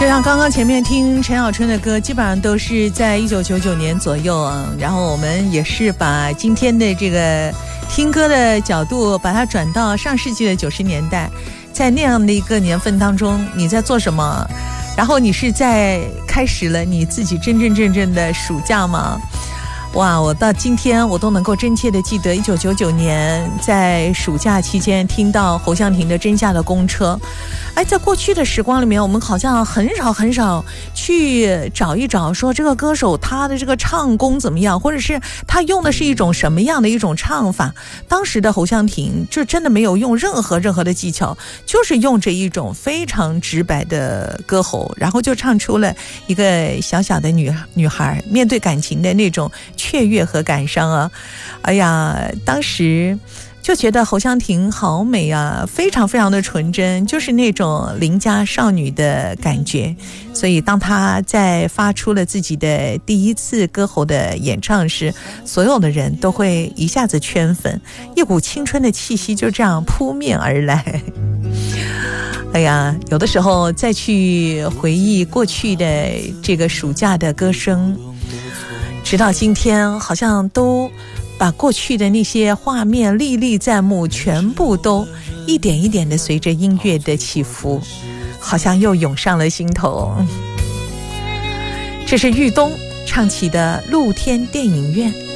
就像刚刚前面听陈小春的歌，基本上都是在1999年左右啊。然后我们也是把今天的这个听歌的角度，把它转到上世纪的90年代，在那样的一个年份当中，你在做什么？然后你是在开始了你自己真正的暑假吗？哇，我到今天我都能够真切的记得1999年在暑假期间听到侯湘婷的《真夏的公车》。哎，在过去的时光里面，我们好像很少去找一找说这个歌手他的这个唱功怎么样，或者是他用的是一种什么样的一种唱法。当时的侯湘婷就真的没有用任何的技巧，就是用着一种非常直白的歌喉，然后就唱出了一个小小的女孩面对感情的那种雀跃和感伤啊。哎呀，当时就觉得侯湘婷好美啊，非常的纯真，就是那种邻家少女的感觉。所以当她在发出了自己的第一次歌喉的演唱时，所有的人都会一下子圈粉，一股青春的气息就这样扑面而来。哎呀，有的时候再去回忆过去的这个暑假的歌声，直到今天好像都把过去的那些画面历历在目，全部都一点一点的随着音乐的起伏，好像又涌上了心头。这是豫东唱起的露天电影院。